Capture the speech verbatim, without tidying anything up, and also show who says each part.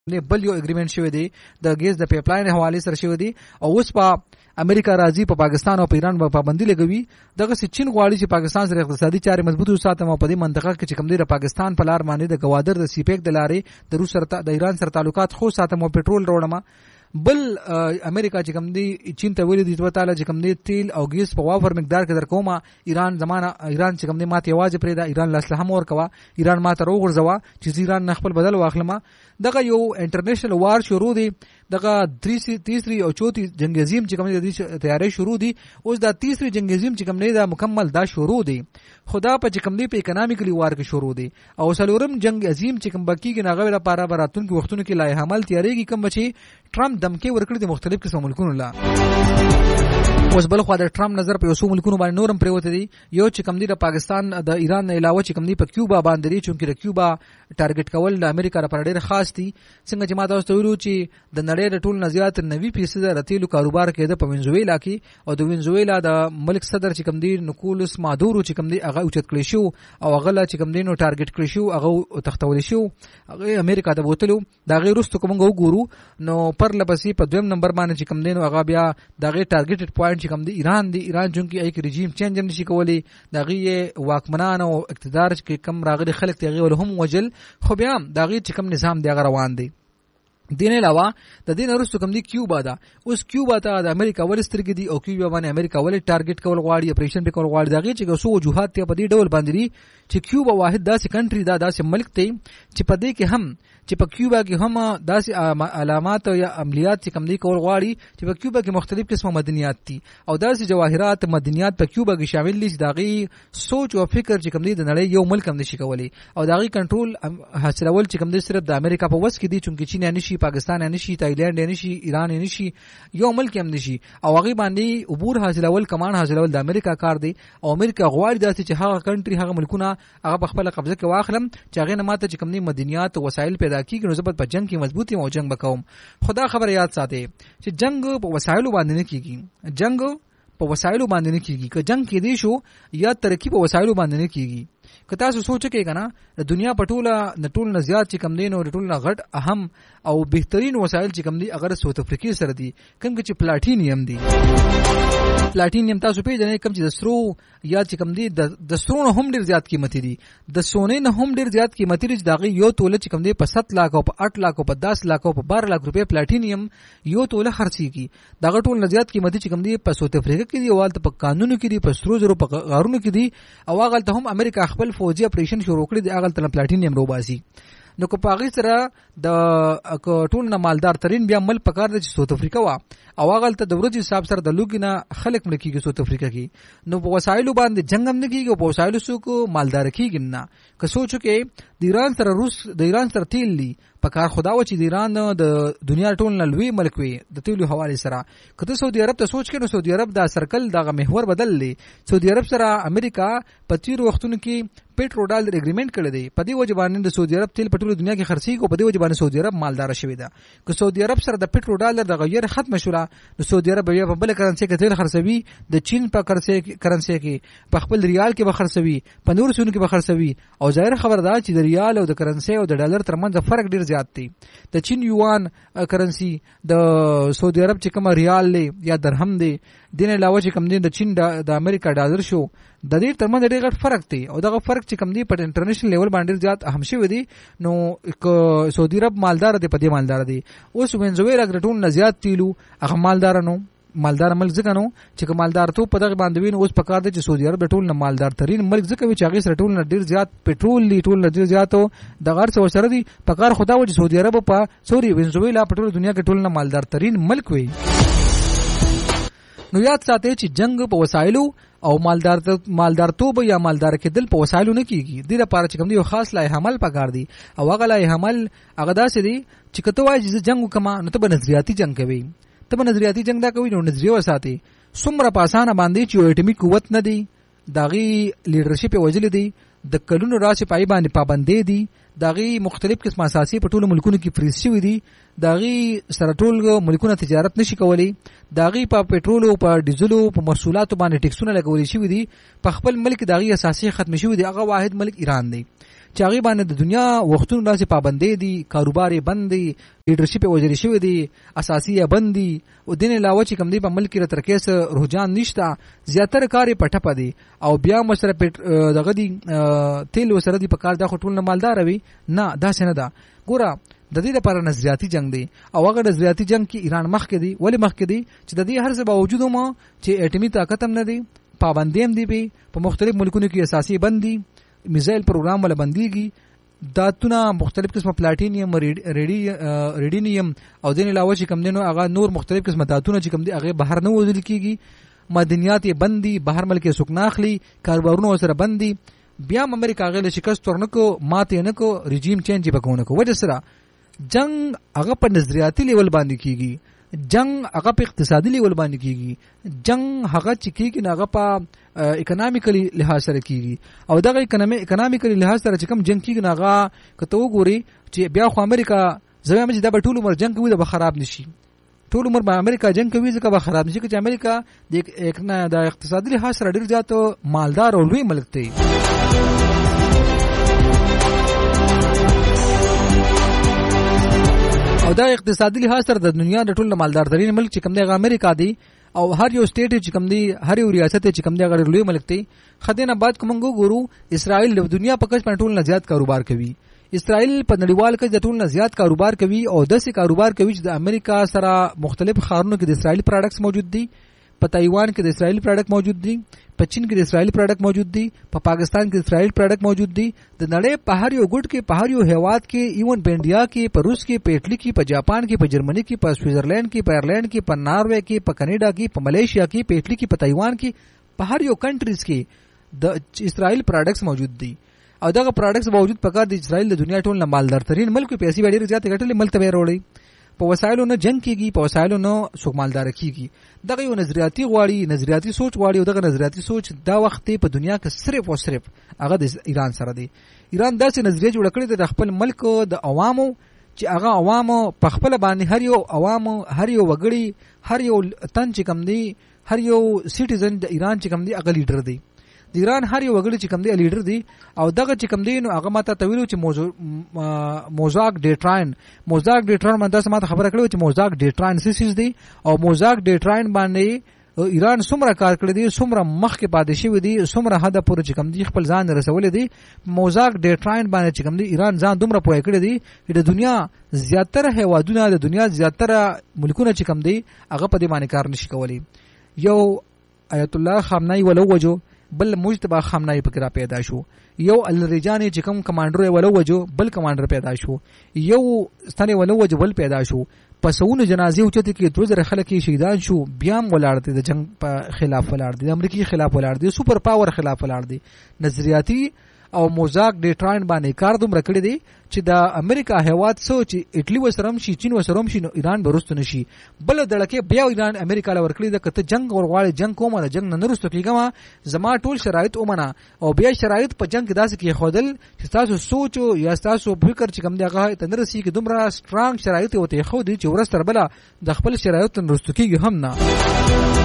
Speaker 1: بل یو اګریمنت شوی دی د ګیس د پیپلاین حواله سره شوی دی او اوس په امریکا راځي په پاکستان او په ایران باندې پابندي لګوي. دغه چین غواړي چې پاکستان سره اقتصادي چارې مضبوط وساتي او په دې منطقه کې چې کوم دی د پاکستان په لار باندې د گوادر د سیپیک د لارې د روس سره د ایران سره تعلقات خو ساتم او پټرول وروړم. بل امریکا چې کوم دی چین ته ویلي دي چې تعالی چې کوم دی تیل او ګیس په وافر مقدار کې درکوما ایران زمانہ ایران چې کوم دی ماته یوازې پرې دا ایران لاس هم ور کوا ایران ماته روغورځوا چې ایران نه خپل بدل واخلمه. دغه یو انټرنیشنل وار شروع دی دغه تیسری او چوتھی جنگ عظیم چې کوم دی تیاری شروع دی. اوس دا تیسری جنگ عظیم چې کوم دی دا مکمل دا شروع دی خدا په چې کوم دی په اکونومیکلی وار کې شروع دی او سلورم جنگ عظیم چې کوم بکی کې ناغه لپاره براتون کې وختونو کې لای حمل تیاریږي کوم بچي ټرمپ دمکې ورکړي د مختلف قسم ملکونو لا. اوس بل خو د ټرمپ نظر په اوسو ملکونو باندې نورم پریوته دي. یو چې کوم دی د پاکستان د ایران نه علاوه چې کوم دی په کیوبا باندې لري چې د کیوبا ټارګټ کول د امریکا لپاره ډېر خاص دي. څنګه چې ما تاسو ته ویلو چې د نړۍ د ټول نزيات نوي فیصد رتیلو کاروبار کېده په وینزویلا کې او د وینزویلا د ملک صدر چې کوم دی نکولس مادورو چې کوم دی هغه اوچت کړی شو او هغه چې کوم دی نو ټارګټ کړی شو هغه تختول شو هغه امریکا ته بوتلو دا غیر رستو کوم وګورو نو پر لپسې په دویم نمبر باندې چې کوم دی نو هغه بیا دا غیر ټارګټډ پوینټ چې کوم دی ایران دی ایران جون کې ایک رژیم چینج هم نشي کولی دا غي واکمنان او اقتدار کې کم راغلي خلک ته غي ولهم وجل خو بیا دا غي چې کوم نظام دی روان دی. دین علاوه د دین وروسته کوم دی کیوبا دا اوس کیوبا ته د امریکا ولسترګ دی او کیوبا باندې امریکا ول ټارګټ کول غواړي اپریشن به کول غواړي دا غي چې سو وجوهات ته په دې ډول باندې چې کیوبا واحد داسې کنټری دا داسې ملک دی چې په دې کې هم چې په کیوبا کې هم داسې علامات یا عملیات چې کوم دی کول غواړي چې په کیوبا کې مختلف قسمه مدنیات دي او داسې جواهرات مدنیات په کیوبا کې شامل دي چې دا غي سوچ او فکر چې کوم دی د نړۍ یو ملک هم نشي کولی او دا غي کنټرول حاصلول چې کوم دی صرف د امریکا په وس کې دي چې چین نه شي پاکستان نه شي تایلند نه شي ایران نه شي یو ملک هم نشي او هغه باندې عبور حاصلول کمان حاصلول د امریکا کار دی او امریکا غواړي داسې چې هغه کنټری هغه ملکونه هغه په خپل قبضه کې واخلم چې هغه نه ماته چې کوم دی مدنیات او وسایل پیدا کیږي نو زبر په جنگ کې مضبوطی او جنگ وکوم. خدا خبر یاد ساتي چې جنگ په وسایلو باندې نه کیږي جنگ په وسایلو باندې نه کیږي که جنگ کې دی شو یا ترقی په وسایلو باندې نه کیږي. که تاسو سوچ کې کنه د دنیا په ټوله د ټول نزيات چې کم دین او د ټول نه غټ اهم او بهترین وسایل چې کم دي اگر ساوث افریقا سره دي کوم چې پلاټینیم دي. پلاټینیم تاسو پیژنئ کوم چې د سرو یا چې کم دي د سرو نه هم ډیر زیات قیمتي دي د سونې نه هم ډیر زیات قیمتي دي. داغه یو توله چې کم دي په سات لک او په اټ لک او په دس لک او په بارہ لک روپے پلاټینیم یو توله خرڅي کی. داغه ټول نزيات قیمتي چې کم دي په ساوث افریقا کې دي او په قانونو کې دي په سترو زرو په غارونو کې دي او هغه ته هم امریکا خپل فوجي اپریشن شروع کړی دی هغه ته پلاټینیم روباسي. نو کو پاغي سره د ټول نه مالدار ترين بیا مل پکار د ساوث افریقا وا او هغه ته د ورځې حساب سره د لوګینه خلک ملکیږي ساوث افریقا کې نو په وسایلو باندې جنگ هم نه کیږي په وسایلو سو کو مالدار کیږي نه که سوچو کې د ایران سره روس د ایران سره تیل لی پکار خدا و چې د ایران د دنیا ټول نه لوی ملک وي د تیلو حواله سره کته سعودي عرب ته سوچ کې نو سعودي عرب دا سرکل دغه محور بدل لی. سعودي عرب سره امریکا په تیر وختونو کې پیټرو ډالر اګریمنت کړی دی په دې وجه باندې د سعودي عرب تیل په ټول دنیا کې خرڅي کو په دې وجه باندې سعودي عرب مالدار شوی دا. که سعودي عرب سره د پیټرو ډالر د غیر ختم شولا نو سعودي عرب بیا په بل کرنسي کې تیل خرڅوي د چین په کرنسي کرنسي کې په خپل ریال کې به خرڅوي په نور سونو کې به خرڅوي او ظاهر خبردار چې د ریال او د کرنسي او د ډالر ترمنځ فرق ډیر زیات دی. د چین یوان کرنسی د سعودي عرب چې کوم ریال لې یا درهم دی دین علاوه چې کوم دی د چین د امریکا ډالر شو د دې ترمنځ ډېر غټ فرق دی او دغه فرق چې کوم دی په انټرنیشنل لیول باندې زیات اهم شوی دی. نو سعودي عرب مالدار دی په دې مالدار دی. اوس وینزویلا ګټون نه زیات تیلو هغه مالدار نو مالدار ملک ځکه نو چې مالدار ته په دغه باندې وین اوس پکار دی چې سعودي عرب ټول نه مالدار ترين ملک ځکه چې هغه سره ټول نه ډیر زیات پټرول لی ټول نه ډیر زیاتو د غړ څو سره دی پکار خدا و چې سعودي عرب په سوري وینزویلا په ټول دنیا کې ټول نه مالدار ترين ملک وي. نو یاد ساتئ چې جنگ په وسایلو او مالدار مالدار توب یا مالدار کېدل په وسایلو نه کیږي. د لپاره چې کوم دی یو خاص لای عمل پکار دی او هغه لای عمل هغه داسې دی چې کته وایي چې جنگ وکما نو ته به نظریاتي جنگ کوي ته به نظریاتي جنگ دا کوي نو نظریه وساتي څومره پاسانه باندې چې اټومي قوت نه دی داغي لیډرشپ وجل دی د کلونو راشي پای باندې پابندې دي داغي مختلف قسم اساسي په ټولو ملکونو کې فریز شوی دي داغي سره ټول ملکونه تجارت نشي کولی داغي په پټرول او په ډیزل او په محصولاتو باندې ټیکسونه لګولې شوی دي په خپل ملک داغي اساسي ختم شوی دی هغه واحد ملک ایران دی چې هغه باندې د دنیا وختونو داسې پابندۍ دي، کاروبار بند دي، لیډرشپ وزیر شوی دی، اساسي بند دي، او دین علاوه چې کوم دی په ملک کې ترکیس رجحان نشته، زیاتره کار په ټپه دي او بیا مسره دغه دی تیل وسره دی په کار دا ټول نه مالدار وي نه، دا څنګه ده. ګوره د دې لپاره نظریاتي جنگ دی او هغه نظریاتي جنگ کې ایران مخ کې دی. ولی مخ کې دی چې د دې هر څه باوجود مو چې اټومي طاقت هم نه دی، پابندي هم دی، په مختلف ملکونو کې اساسي بندي، میزایل پروګرام ولا بنديږي، داتونه مختلف قسمه پلاټینیم، ریډینیم او دین علاوه چې کوم دینو هغه نور مختلف قسمه داتونه چې کوم دی هغه بهر نه وځل کیږي، معدنیات بندي، بهر ملک سکناخلي، کاروبارونه سره بندي. بیا امریکا غل شکست ورنکو، ماته نه کو، رژیم چینج وکونه کو. وجه سره جنگ هغه په نظریاتي لیول باندې کیږي، جنگ هغه په اقتصادي لیول باندې کیږي، جنگ هغه چې کیږي هغه په اکونامیکلی لحاظ سره کیږي. او دغه اکونامیکلی لحاظ سره چې کوم جنگ کیږي هغه کته وګوري چې بیا خو امریکا زموږ چې د ټول عمر جنگ کوي د خراب نشي، ټول عمر به امریکا جنگ کوي ځکه به خراب نشي، چې امریکا د د اقتصادي لحاظ سره ډیر زیات مالدار او لوی ملک دی. او دا اقتصادي لحاظ سره د دنیا د ټولو مالدار ترين ملک چې کوم دی امریکا دی، او هر یو سټیټ چې کوم دی، هر یو ریاست چې کوم دی غړي لوی ملک دی. خدینه بعد کوم ګورو اسرائیل د دنیا په کچ په ټولو نه زیات کاروبار کوي، اسرائیل په نړیوال کې د ټولو نه زیات کاروبار کوي او داسې کاروبار کوي چې د امریکا سره مختلف ښارونو کې د اسرائیل پروډکټس موجود دي، په تایوان کې د اسرائیل پروډکټ موجود دي، په چین کې د اسرائیل پروډکټ موجود دي، په پاکستان کې د اسرائیل پروډکټ موجود دي، د نړۍ په هر یو ګډ کې، په هر یو هیواد کې، ایون په انډیا کې، په روس کې، په اټلی کې، په جاپان کې، په جرمني کې، په سویټزرلند کې، په ایرلند کې، په ناروے کې، په کینیډا کې، په ملیشیا کې، په اټلی کې، په تایوان کې، په هر یو کنټریز کې د اسرائیل پروډکټس موجود دي. او دغه پروډکټس باوجود پکار د اسرائیل د دنیا ټول نه مالدار ترين ملک په پیسې ډېر زیات ګټلې ملک ته وروړي، په وسایلو نه جنگ کیږي، په وسایلو نه څوک مالدار کیږي. دغه یو نظریاتي غواړي، نظریاتي سوچ غواړي، او دغه نظریاتي سوچ دا وخت په دنیا کې صرف او صرف هغه د ایران سره دی. ایران داسې نظریه جوړ کړې ده د خپل ملک د عوامو چې هغه عوامو په خپل باندې هر یو عوامو، هر یو وګړي، هر یو تن چې کم دی، هر یو سټیزن د ایران چې کم دی هغه لیډر دی. د ایران هر یو وګړي چې کم دی لیډر دی. او دغه چې کم دی نو هغه ماته تویلو چې موضوع موزاک ډیټراین موزاک ډیټراین باندې سمات خبره کړو چې موزاک ډیټراین سیسیز دی، او موزاک ډیټراین باندې ایران څومره کار کړی دی، څومره مخکې پاتې شوی دی، څومره حد پورې چې کم دی خپل ځان رسولې دی. موزاک ډیټراین باندې چې کم دی ایران ځان دومره پوهه کړی دی چې د دنیا زیاتره هیوادونه، د دنیا زیاتره ملکونه چې کم دی هغه په دې باندې کار نشي کولی. یو آیت الله خامنه‌ای ولو وجو، بل مجتبی خامنه‌ای پکې را پیدا شو، یو الرجانی چې کوم کمانډر ولو وجو بل کمانډر پیدا شو، یو ستنه ولو وجو بل پیدا شو، پسونه جنازې اوچته کې دوه زره خلک شهیدان شو، بیا هم ولاړ دي د جنگ په خلاف ولاړ دي، د امریکای خلاف ولاړ دي، سپر پاور خلاف ولاړ دي. نظریاتي او موزاک ډیټراین باندې کار دومره کړی دی چې د امریکا هیواد سو چې اټلی وسرم شي، چین وسرم شي، نو ایران برست نشي. بل دړکه بیا ایران امریکا لور کړی د کته جنگ ورغواړي، جنگ کومه جنگ نه نرسته کیګما، زما ټول شرایط اومنه، او بیا شرایط په جنگ داسې کې خودل چې تاسو سوچ یا تاسو فکر چې کوم دغه تنرسي کې دومره سترانګ شرایط وته خو دي چې ورستر بل د خپل شرایط نرسته کیږي هم نه.